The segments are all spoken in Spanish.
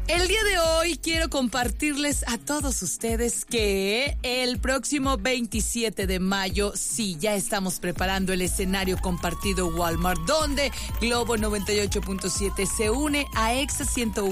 El día de hoy quiero compartirles a todos ustedes que el próximo 27 de mayo, sí, ya estamos preparando el escenario compartido Walmart, donde Globo 98.7 se une a Exa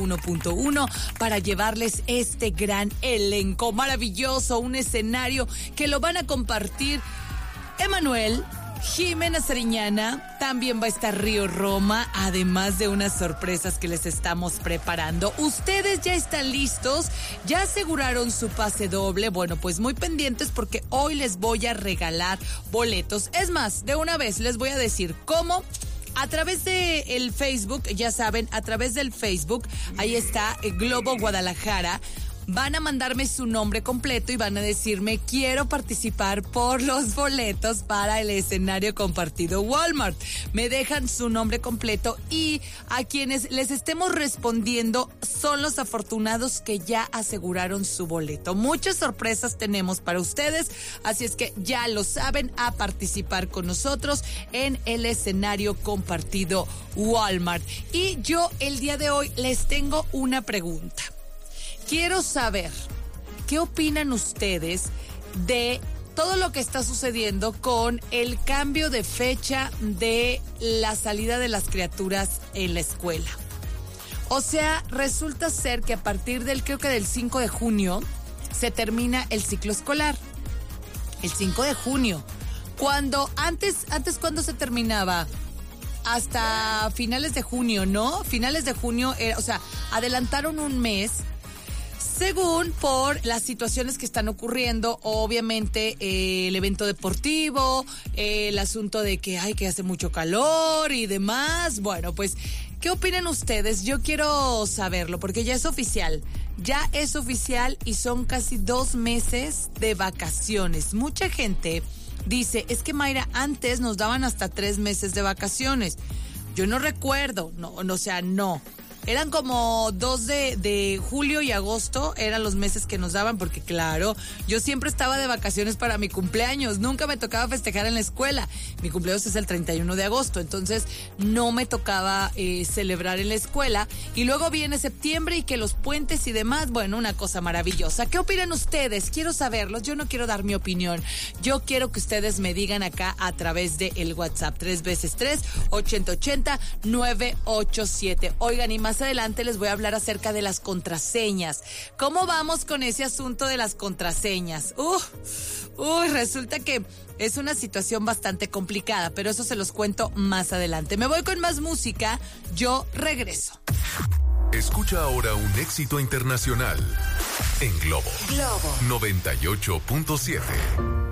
101.1 para llevarles este gran elenco maravilloso, un escenario que lo van a compartir Emanuel, Jimena Sariñana, también va a estar Río Roma, además de unas sorpresas que les estamos preparando. ¿Ustedes ya están listos? ¿Ya aseguraron su pase doble? Bueno, pues muy pendientes porque hoy les voy a regalar boletos. Es más, de una vez les voy a decir cómo. A través de el Facebook, ya saben, a través del Facebook, ahí está Globo Guadalajara. Van a mandarme su nombre completo y van a decirme, quiero participar por los boletos para el escenario compartido Walmart. Me dejan su nombre completo y a quienes les estemos respondiendo son los afortunados que ya aseguraron su boleto. Muchas sorpresas tenemos para ustedes, así es que ya lo saben, a participar con nosotros en el escenario compartido Walmart. Y yo el día de hoy les tengo una pregunta. Quiero saber, ¿qué opinan ustedes de todo lo que está sucediendo con el cambio de fecha de la salida de las criaturas en la escuela? O sea, resulta ser que a partir creo que del 5 de junio, se termina el ciclo escolar. El 5 de junio. Cuando antes ¿cuándo se terminaba? Hasta finales de junio, ¿no? Finales de junio, o sea, adelantaron un mes. Según por las situaciones que están ocurriendo, obviamente el evento deportivo, el asunto de que hace mucho calor y demás. Bueno, pues, ¿qué opinan ustedes? Yo quiero saberlo porque ya es oficial y son casi 2 meses de vacaciones. Mucha gente dice, es que Mayra, antes nos daban hasta 3 meses de vacaciones. Yo no recuerdo, no. Eran como 2 de julio y agosto, eran los meses que nos daban, porque claro, yo siempre estaba de vacaciones para mi cumpleaños, nunca me tocaba festejar en la escuela. Mi cumpleaños es el 31 de agosto, entonces no me tocaba celebrar en la escuela. Y luego viene septiembre y que los puentes y demás, bueno, una cosa maravillosa. ¿Qué opinan ustedes? Quiero saberlos, yo no quiero dar mi opinión. Yo quiero que ustedes me digan acá a través del WhatsApp, 3x3, 8080-987. Oigan, y más adelante les voy a hablar acerca de las contraseñas. ¿Cómo vamos con ese asunto de las contraseñas? Resulta que es una situación bastante complicada, pero eso se los cuento más adelante. Me voy con más música, yo regreso. Escucha ahora un éxito internacional en Globo 98.7.